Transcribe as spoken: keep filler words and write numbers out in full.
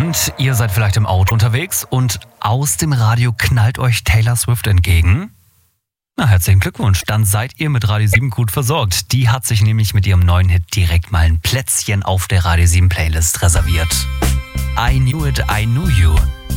Und ihr seid vielleicht im Auto unterwegs und aus dem Radio knallt euch Taylor Swift entgegen. Na, herzlichen Glückwunsch, dann seid ihr mit Radio sieben gut versorgt. Die hat sich nämlich mit ihrem neuen Hit direkt mal ein Plätzchen auf der Radio sieben Playlist reserviert. I Knew It, I Knew You.